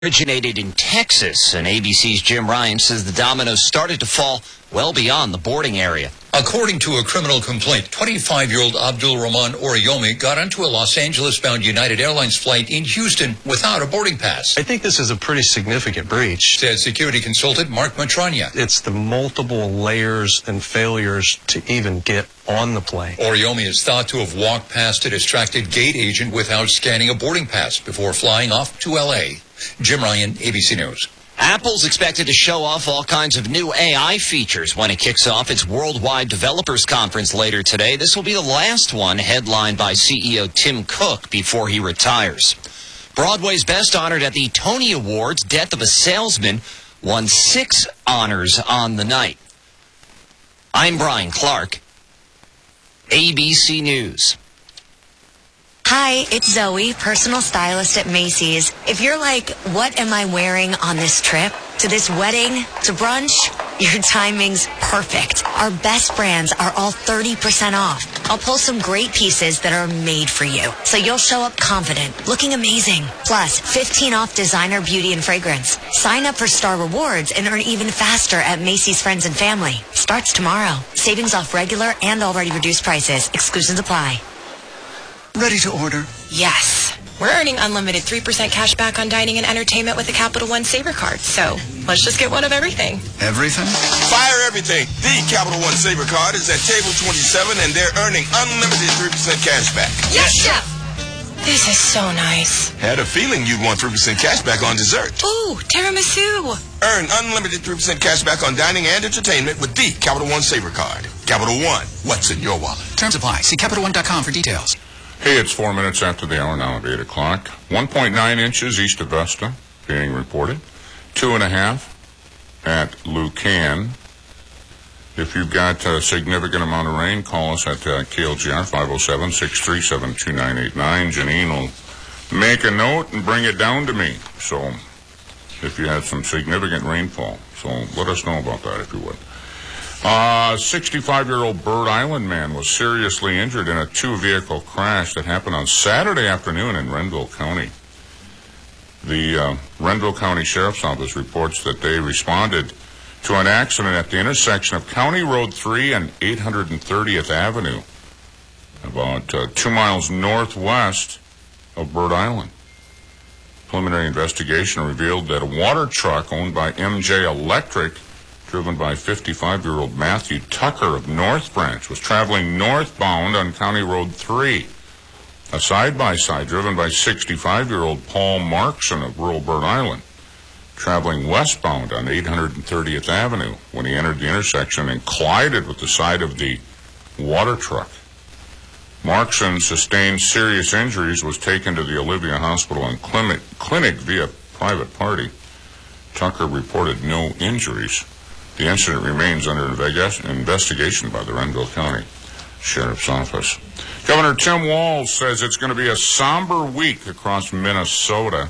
Originated in Texas, and ABC's Jim Ryan says the dominoes started to fall well beyond the boarding area. According to a criminal complaint, 25-year-old Abdul Rahman Oriyomi got onto a Los Angeles-bound United Airlines flight in Houston without a boarding pass. I think this is a pretty significant breach, said security consultant Mark Matrania. It's the multiple layers and failures to even get on the plane. Oriyomi is thought to have walked past a distracted gate agent without scanning a boarding pass before flying off to L.A. Jim Ryan, ABC News. Apple's expected to show off all kinds of new AI features when it kicks off its Worldwide Developers Conference later today. This will be the last one, headlined by CEO Tim Cook before he retires. Broadway's Best Honored at the Tony Awards, Death of a Salesman, won 6 honors on the night. I'm Brian Clark, ABC News. Hi, it's Zoe, personal stylist at Macy's. If you're like, what am I wearing on this trip? To this wedding? To brunch? Your timing's perfect. Our best brands are all 30% off. I'll pull some great pieces that are made for you, so you'll show up confident, looking amazing. Plus, 15 off designer, beauty, and fragrance. Sign up for Star Rewards and earn even faster at Macy's Friends and Family. Starts tomorrow. Savings off regular and already reduced prices. Exclusions apply. Ready to order? Yes. We're earning unlimited 3% cash back on dining and entertainment with the Capital One Saver card. So let's just get one of everything. Everything? Fire everything. The Capital One Saver card is at table 27, and they're earning unlimited 3% cash back. Yes, Chef! This is so nice. Had a feeling you'd want 3% cash back on dessert. Ooh, tiramisu. Earn unlimited 3% cash back on dining and entertainment with the Capital One Saver card. Capital One, what's in your wallet? Terms apply. See CapitalOne.com for details. Hey, it's 4 minutes after the hour now of 8 o'clock. 1.9 inches east of Vesta being reported. 2.5 at Lucan. If you've got a significant amount of rain, call us at KLGR 507-637-2989. Janine will make a note and bring it down to me. So if you had some significant rainfall. So let us know about that if you would. 65-year-old Bird Island man was seriously injured in a 2-vehicle crash that happened on Saturday afternoon in Renville County. The Renville County Sheriff's Office reports that they responded to an accident at the intersection of County Road 3 and 830th Avenue, about 2 miles northwest of Bird Island. Preliminary investigation revealed that a water truck owned by MJ Electric, driven by 55-year-old Matthew Tucker of North Branch, was traveling northbound on County Road 3. A side-by-side driven by 65-year-old Paul Markson of rural Bird Island, traveling westbound on 830th Avenue when he entered the intersection and collided with the side of the water truck. Markson sustained serious injuries, was taken to the Olivia Hospital and clinic via private party. Tucker reported no injuries. The incident remains under investigation by the Renville County Sheriff's Office. Governor Tim Walz says it's going to be a somber week across Minnesota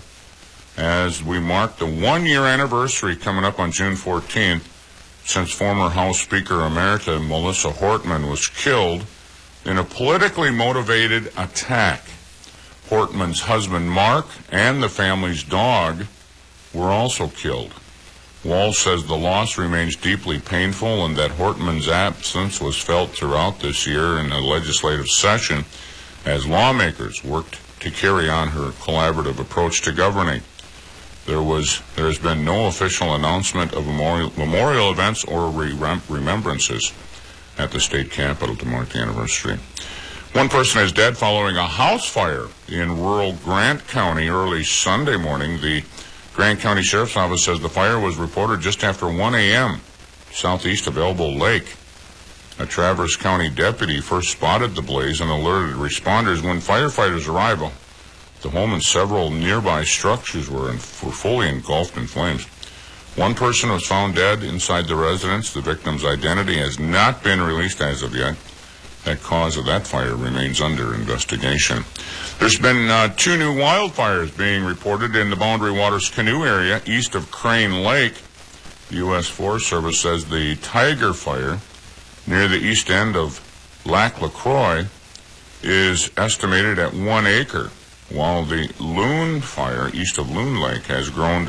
as we mark the 1-year anniversary coming up on June 14th since former House Speaker Emerita Melissa Hortman was killed in a politically motivated attack. Hortman's husband Mark and the family's dog were also killed. Walz says the loss remains deeply painful and that Hortman's absence was felt throughout this year in the legislative session as lawmakers worked to carry on her collaborative approach to governing. There has been no official announcement of memorial events or remembrances at the state capitol to mark the anniversary. One person is dead following a house fire in rural Grant County early Sunday morning. The Grant County Sheriff's Office says the fire was reported just after 1 a.m. southeast of Elbow Lake. A Traverse County deputy first spotted the blaze and alerted responders. When firefighters arrived, the home and several nearby structures were fully engulfed in flames. One person was found dead inside the residence. The victim's identity has not been released as of yet. The cause of that fire remains under investigation. There's been 2 new wildfires being reported in the Boundary Waters Canoe area east of Crane Lake. The U.S. Forest Service says the Tiger Fire near the east end of Lac LaCroix is estimated at 1 acre. while the Loon fire east of Loon Lake has grown